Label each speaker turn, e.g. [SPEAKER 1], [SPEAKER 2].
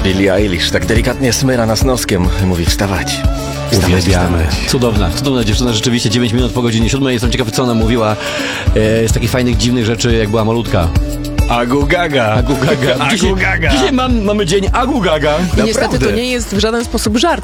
[SPEAKER 1] Billie Eilish tak delikatnie smyra nas noskiem. Mówi wstawać.
[SPEAKER 2] Uwielbiamy. Cudowna dziewczyna, rzeczywiście 9 minut po godzinie 7. Jestem ciekawy, co ona mówiła z takich fajnych, dziwnych rzeczy, jak była malutka.
[SPEAKER 1] Agu gaga.
[SPEAKER 2] Dzisiaj mamy dzień Agu gaga.
[SPEAKER 3] I niestety to nie jest w żaden sposób żart.